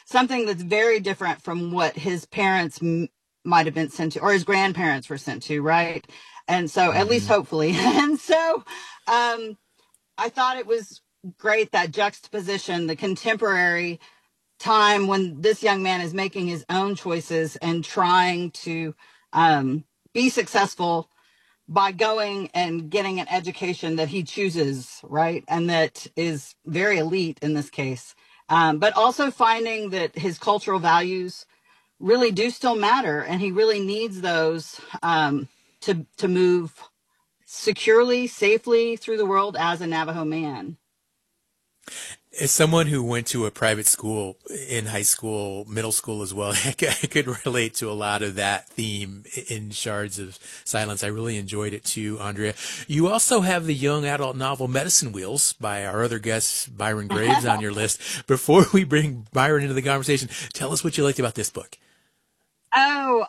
something that's very different from what his parents might have been sent to, or his grandparents were sent to, right? And so, at least Hmm. hopefully. And so, um, I thought it was great, that juxtaposition, the contemporary time when this young man is making his own choices and trying to be successful by going and getting an education that he chooses, right? And that is very elite in this case. But also finding that his cultural values really do still matter, and he really needs those to move securely, safely through the world as a Navajo man. As someone who went to a private school in high school, middle school as well, I could relate to a lot of that theme in Shards of Silence. I really enjoyed it too, Andrea. You also have the young adult novel Medicine Wheels by our other guest, Byron Graves, on your list. Before we bring Byron into the conversation, tell us what you liked about this book. Oh,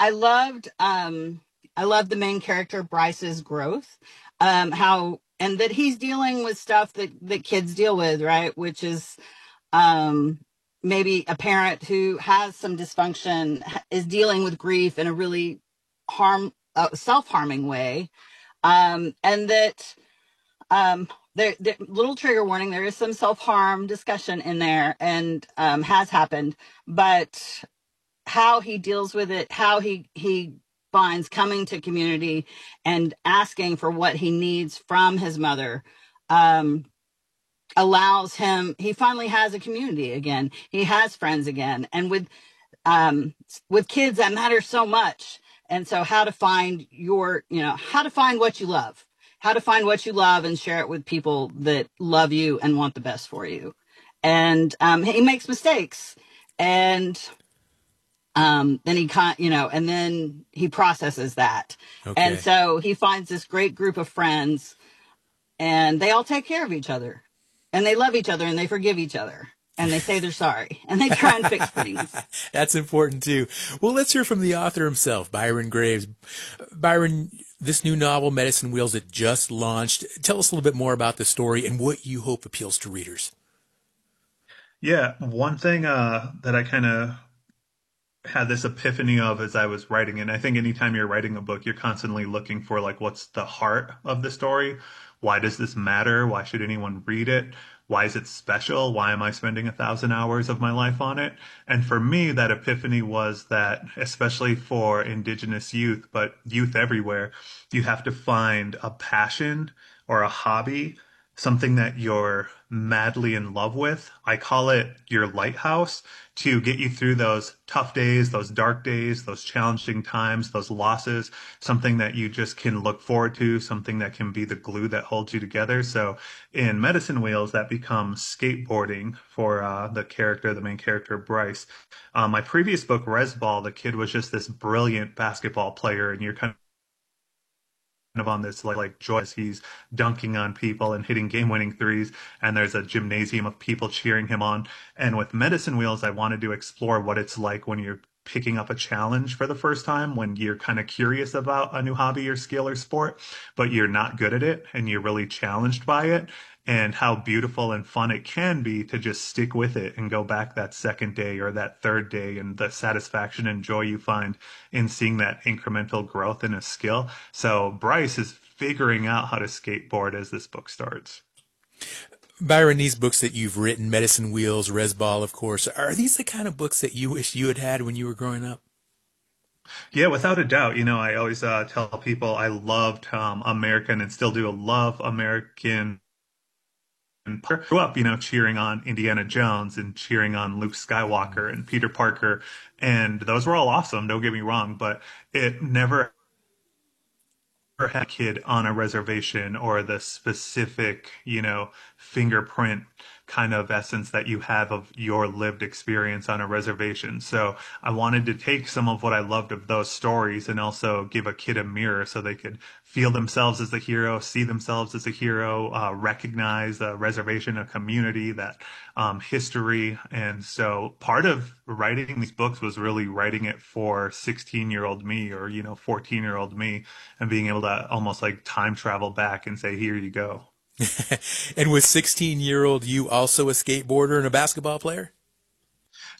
I loved the main character Bryce's growth. How and that he's dealing with stuff that kids deal with, right? Which is um maybe a parent who has some dysfunction is dealing with grief in a really self-harming way. And that there, little trigger warning, there is some self-harm discussion in there, and has happened, but how he deals with it, how he finds coming to community and asking for what he needs from his mother, um, allows him. He finally has a community again. He has friends again, and with kids that matters so much. And so, how to find how to find what you love, how to find what you love and share it with people that love you and want the best for you. And he makes mistakes, and then and then he processes that. And Okay. so he finds this great group of friends, and they all take care of each other, and they love each other, and they forgive each other, and they say they're sorry, and they try and fix things. That's important too. Well, let's hear from the author himself, Byron Graves. Byron, this new novel, Medicine Wheels, that just launched. Tell us a little bit more about the story and what you hope appeals to readers. Yeah, one thing that I kind of had this epiphany of as I was writing, and I think anytime you're writing a book, you're constantly looking for like what's the heart of the story? Why does this matter? Why should anyone read it? Why is it special? Why am I spending 1,000 hours of my life on it? And for me, that epiphany was that, especially for Indigenous youth, but youth everywhere, you have to find a passion or a hobby, something that you're madly in love with. I call it your lighthouse to get you through those tough days, those dark days, those challenging times, those losses, something that you just can look forward to, something that can be the glue that holds you together. So in Medicine Wheels, that becomes skateboarding for the main character, Bryce. My previous book, Resball, the kid was just this brilliant basketball player, and you're kind of on this like joy as he's dunking on people and hitting game-winning threes, and there's a gymnasium of people cheering him on. And with Medicine Wheels, I wanted to explore what it's like when you're picking up a challenge for the first time, when you're kind of curious about a new hobby or skill or sport, but you're not good at it and you're really challenged by it, and how beautiful and fun it can be to just stick with it and go back that second day or that third day, and the satisfaction and joy you find in seeing that incremental growth in a skill. So Bryce is figuring out how to skateboard as this book starts. Byron, these books that you've written, Medicine Wheels, Resball, of course, are these the kind of books that you wish you had had when you were growing up? Yeah, without a doubt. I always tell people I loved American and still do love American. And grew up, cheering on Indiana Jones and cheering on Luke Skywalker and Peter Parker. And those were all awesome, don't get me wrong, but it never had a kid on a reservation or the specific, fingerprint kind of essence that you have of your lived experience on a reservation. So I wanted to take some of what I loved of those stories and also give a kid a mirror so they could feel themselves as a hero, see themselves as a hero, recognize a reservation, a community, that history. And so part of writing these books was really writing it for 16-year-old me or, 14-year-old me, and being able to almost like time travel back and say, here you go. And was 16-year-old you also a skateboarder and a basketball player?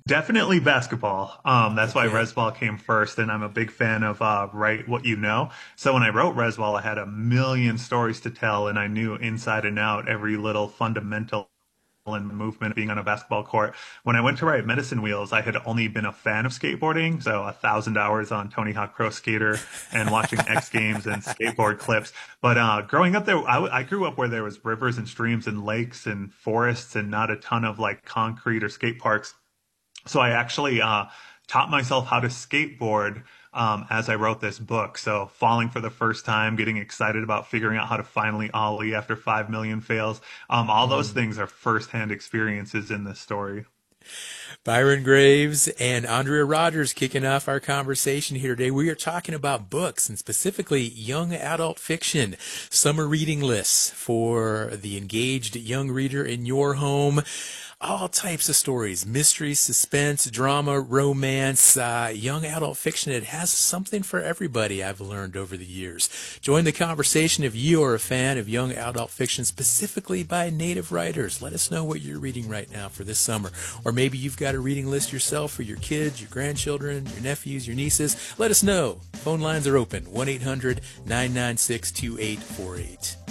Definitely basketball. That's why Okay. Resball came first, and I'm a big fan of Write What You Know. So when I wrote Resball, I had a million stories to tell, and I knew inside and out every little fundamental and movement being on a basketball court. When I went to write Medicine Wheels, I had only been a fan of skateboarding, so 1,000 hours on Tony Hawk Pro Skater and watching X Games and skateboard clips. But growing up there, I grew up where there was rivers and streams and lakes and forests and not a ton of like concrete or skate parks. So I actually taught myself how to skateboard as I wrote this book. So falling for the first time, getting excited about figuring out how to finally ollie after 5 million fails. All those Mm. things are firsthand experiences in this story. Byron Graves and Andrea Rogers kicking off our conversation here today. We are talking about books and specifically young adult fiction, summer reading lists for the engaged young reader in your home. All types of stories, mystery, suspense, drama, romance, young adult fiction. It has something for everybody, I've learned over the years. Join the conversation if you are a fan of young adult fiction, specifically by native writers. Let us know what you're reading right now for this summer. Or maybe you've got a reading list yourself for your kids, your grandchildren, your nephews, your nieces. Let us know. Phone lines are open, 1-800-996-2848.